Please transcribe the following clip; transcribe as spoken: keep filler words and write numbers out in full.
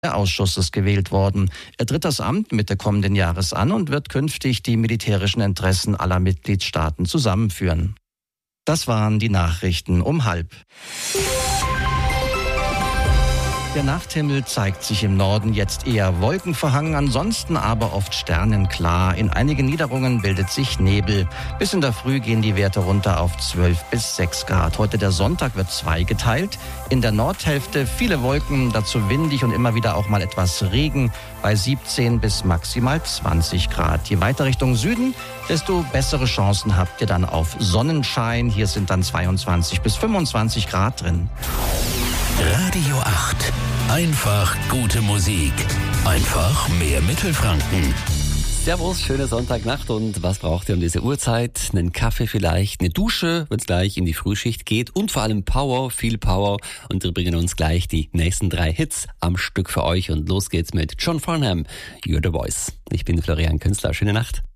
Ausschusses gewählt worden. Er tritt das Amt Mitte kommenden Jahres an und wird künftig die militärischen Interessen aller Mitgliedstaaten zusammenführen. Das waren die Nachrichten um halb. Der Nachthimmel zeigt sich im Norden jetzt eher wolkenverhangen, ansonsten aber oft sternenklar. In einigen Niederungen bildet sich Nebel. Bis in der Früh gehen die Werte runter auf zwölf bis sechs Grad. Heute der Sonntag wird zweigeteilt. In der Nordhälfte viele Wolken, dazu windig und immer wieder auch mal etwas Regen bei siebzehn bis maximal zwanzig Grad. Je weiter Richtung Süden, desto bessere Chancen habt ihr dann auf Sonnenschein. Hier sind dann zweiundzwanzig bis fünfundzwanzig Grad drin. Radio acht. Einfach gute Musik. Einfach mehr Mittelfranken. Servus, schöne Sonntagnacht und was braucht ihr um diese Uhrzeit? Einen Kaffee vielleicht, eine Dusche, wenn es gleich in die Frühschicht geht und vor allem Power, viel Power. Und wir bringen uns gleich die nächsten drei Hits am Stück für euch und los geht's mit John Farnham, You're the Voice. Ich bin Florian Künstler, schöne Nacht.